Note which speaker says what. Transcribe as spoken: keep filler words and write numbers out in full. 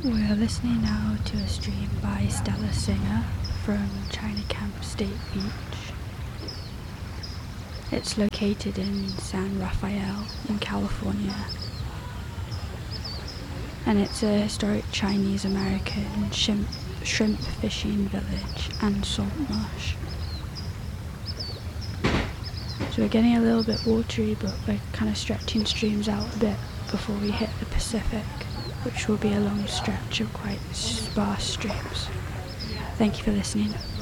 Speaker 1: We're listening now to a stream by Stella Singer from China Camp State Beach. It's located in San Rafael in California, and it's a historic Chinese-American shrimp, shrimp fishing village and salt marsh. So we're getting a little bit watery, but we're kind of stretching streams out a bit before we hit the Pacific, which will be a long stretch of quite sparse streams. Thank you for listening.